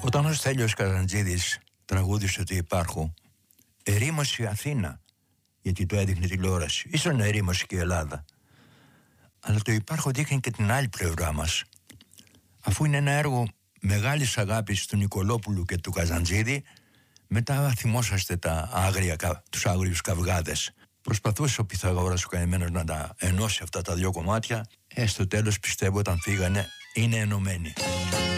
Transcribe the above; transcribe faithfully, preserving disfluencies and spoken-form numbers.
Όταν ο Στέλιος Καζαντζίδης τραγούδισε ότι υπάρχω, ερήμωσε η Αθήνα, γιατί το έδειχνε τηλεόραση. Ίσως να ερήμωσε και η Ελλάδα. Αλλά το υπάρχω δείχνει και την άλλη πλευρά μας. Αφού είναι ένα έργο μεγάλης αγάπης του Νικολόπουλου και του Καζαντζίδη, μετά θυμόσαστε τα άγρια, τους άγριους καυγάδες. Προσπαθούσε ο Πυθαγόρας ο καημένος να τα ενώσει αυτά τα δύο κομμάτια. Ε, στο τέλος πιστεύω όταν φύγανε είναι ενωμένοι.